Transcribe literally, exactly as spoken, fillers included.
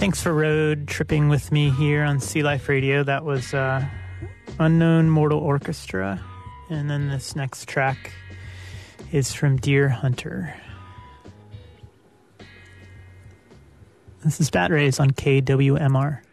Thanks for road tripping with me here on Sea Life Radio. That was uh, Unknown Mortal Orchestra. And then this next track is from Deer Hunter. This is Bat Rays on K W M R.